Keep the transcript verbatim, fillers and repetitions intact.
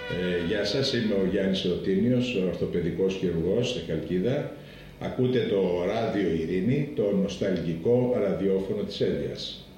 Ε, γεια σας, είμαι ο Γιάννης Ρωτίνιος, ορθοπαιδικός χειρουργός στη Χαλκίδα. Ακούτε το Ράδιο Ειρήνη, το νοσταλγικό ραδιόφωνο της Έδειας.